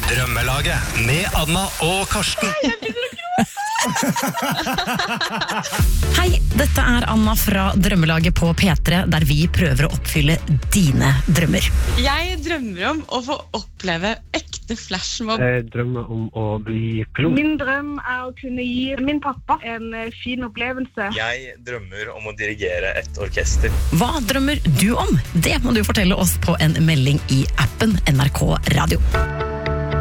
Drømmelaget med Anna og Karsten. Hei, dette Anna fra Drømmelaget på P3, der vi prøver å oppfylle dine drømmer. Jeg drømmer om å få oppleve ekte flashmob. Jeg drømmer om å bli pilot. Min drøm å kunne gi min pappa en fin opplevelse. Jeg drømmer om å dirigere et orkester. Hva drømmer du om? Det må du fortelle oss på en melding i appen NRK Radio.